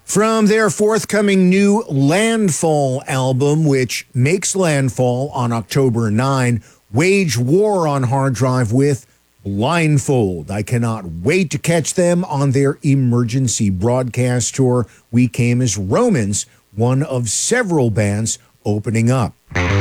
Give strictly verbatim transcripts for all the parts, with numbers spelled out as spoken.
From their forthcoming new Landfall album, which makes landfall on October ninth, Wage War on Hard Drive with Blindfold. I cannot wait to catch them on their emergency broadcast tour. We Came as Romans, one of several bands opening up.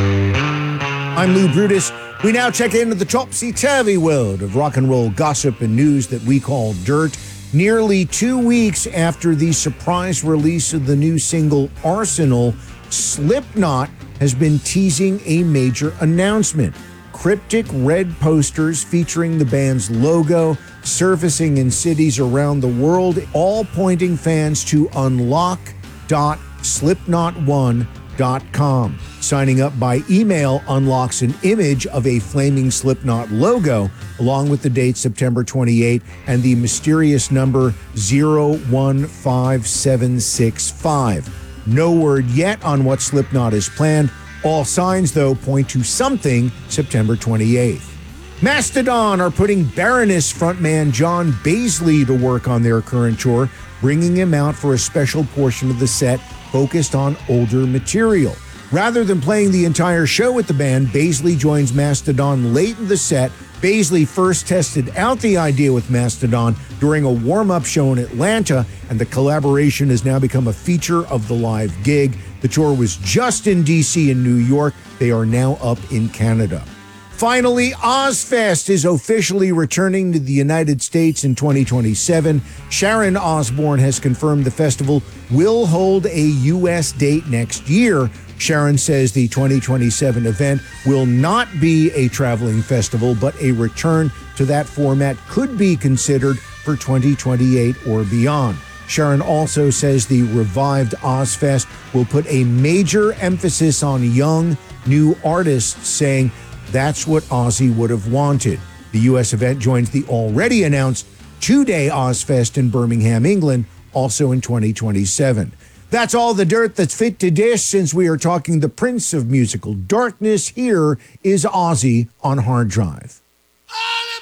I'm Lou Brutus. We now check into the topsy-turvy world of rock and roll gossip and news that we call dirt. Nearly two weeks after the surprise release of the new single Arsenal, Slipknot has been teasing a major announcement. Cryptic red posters featuring the band's logo surfacing in cities around the world, all pointing fans to unlock dot slipknot one dot com. Signing up by email unlocks an image of a flaming Slipknot logo, along with the date September twenty-eighth and the mysterious number zero one five seven six five. No word yet on what Slipknot is planned. All signs, though, point to something September twenty-eighth. Mastodon are putting Baroness frontman John Baisley to work on their current tour, bringing him out for a special portion of the set focused on older material. Rather than playing the entire show with the band, Baisley joins Mastodon late in the set. Baisley first tested out the idea with Mastodon during a warm-up show in Atlanta, and the collaboration has now become a feature of the live gig. The tour was just in D C and New York. They are now up in Canada. Finally, Ozzfest is officially returning to the United States in twenty twenty-seven. Sharon Osbourne has confirmed the festival will hold a U S date next year. Sharon says the twenty twenty-seven event will not be a traveling festival, but a return to that format could be considered for twenty twenty-eight or beyond. Sharon also says the revived Ozzfest will put a major emphasis on young, new artists, saying that's what Ozzy would have wanted. The U S event joins the already announced two-day Ozzfest in Birmingham, England, also in twenty twenty-seven. That's all the dirt that's fit to dish. Since we are talking the Prince of Musical Darkness, here is Ozzy on Hard Drive.